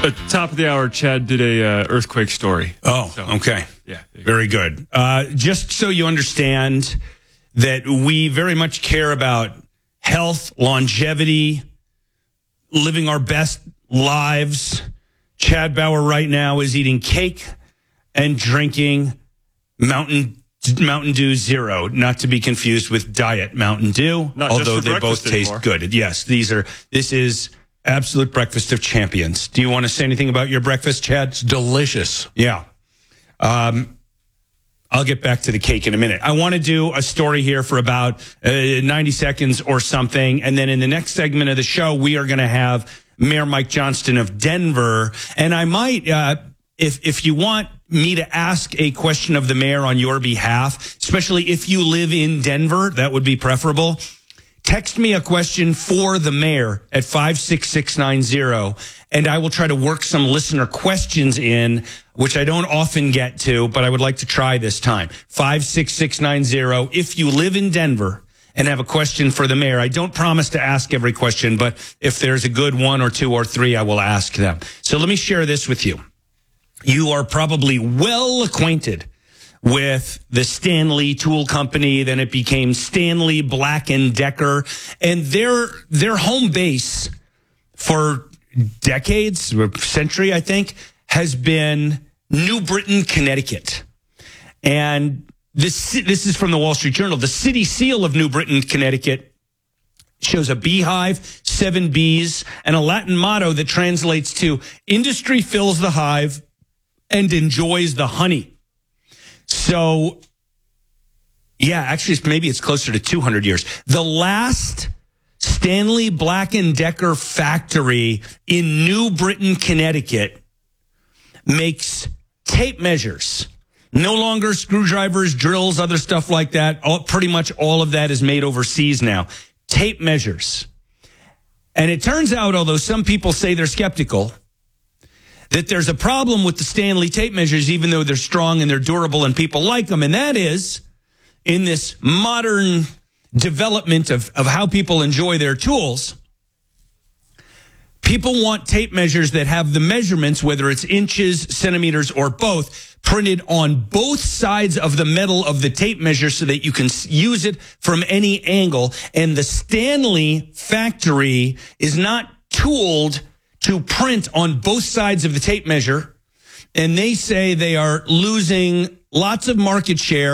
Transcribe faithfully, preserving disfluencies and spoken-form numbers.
At the top of the hour, Chad did a uh, earthquake story. Oh, so, okay. Yeah. Very good. Uh, just so you understand that we very much care about health, longevity, living our best lives. Chad Bauer right now is eating cake and drinking Mountain Mountain Dew Zero, not to be confused with Diet Mountain Dew, Not although just for they both taste anymore. good. Yes, these are. This is absolute breakfast of champions. Do you want to say anything about your breakfast, Chad? It's delicious. Yeah. Um, I'll get back to the cake in a minute. I want to do a story here for about uh, ninety seconds or something. And then in the next segment of the show, we are going to have Mayor Mike Johnston of Denver. And I might, uh, if, if you want me to ask a question of the mayor on your behalf, especially if you live in Denver, that would be preferable. Text me a question for the mayor at five six six nine zero, and I will try to work some listener questions in, which I don't often get to, but I would like to try this time. five six six nine zero. If you live in Denver and have a question for the mayor, I don't promise to ask every question, but if there's a good one or two or three, I will ask them. So let me share this with you. You are probably well acquainted with the Stanley Tool Company. Then it became Stanley Black and Decker, and their their home base for decades, or century, I think, has been New Britain, Connecticut. And this this is from the Wall Street Journal. The city seal of New Britain, Connecticut shows a beehive, seven bees, and a Latin motto that translates to "Industry fills the hive and enjoys the honey." So, yeah, actually, maybe it's closer to two hundred years. The last Stanley Black and Decker factory in New Britain, Connecticut makes tape measures. No longer screwdrivers, drills, other stuff like that. All, pretty much all of that is made overseas now. Tape measures. And it turns out, although some people say they're skeptical, that there's a problem with the Stanley tape measures, even though they're strong and they're durable and people like them. And that is, in this modern development of, of how people enjoy their tools, people want tape measures that have the measurements, whether it's inches, centimeters, or both, printed on both sides of the metal of the tape measure so that you can use it from any angle. And the Stanley factory is not tooled to print on both sides of the tape measure, and they say they are losing lots of market share.